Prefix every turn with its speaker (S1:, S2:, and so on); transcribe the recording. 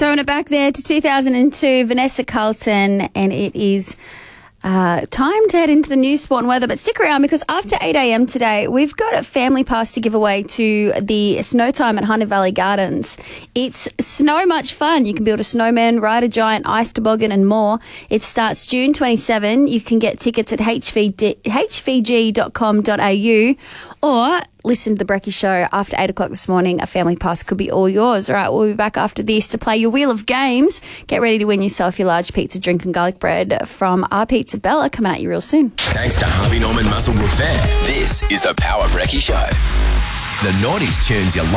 S1: Throwing it back there to 2002, Vanessa Carlton, and it is time to head into the news, sport and weather. But stick around, because after 8 a.m. today, we've got a family pass to give away to the snow time at Hunter Valley Gardens. It's so much fun. You can build a snowman, ride a giant ice toboggan and more. It starts June 27. You can get tickets at hvg.com.au or listen to the Brekkie Show after 8 o'clock this morning. A family pass could be all yours. All right, we'll be back after this to play your Wheel of Games. Get ready to win yourself your large pizza, drink and garlic bread from Our Pizza Bella, coming at you real soon.
S2: Thanks to Harvey Norman Musselbrook Fair. This is the Power Brekkie Show. The noughties tunes you like.